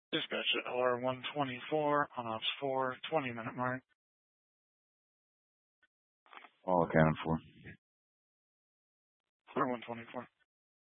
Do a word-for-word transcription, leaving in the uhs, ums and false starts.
Dispatch at L R one twenty-four on ops four, twenty minute mark. All accounted for. L R one twenty-four.